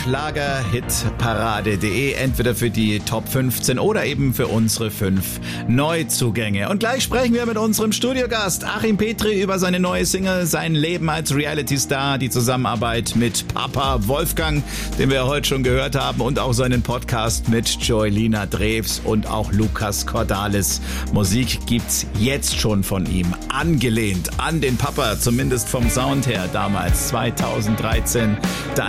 schlagerhitparade.de, entweder für die Top 15 oder eben für unsere 5 Neuzugänge. Und gleich sprechen wir mit unserem Studiogast Achim Petri über seine neue Single, sein Leben als Reality-Star, die Zusammenarbeit mit Papa Wolfgang, den wir heute schon gehört haben, und auch seinen Podcast mit Joelina Drews und auch Lukas Cordalis. Musik gibt's jetzt schon von ihm, angelehnt an den Papa, zumindest vom Sound her damals, 2013.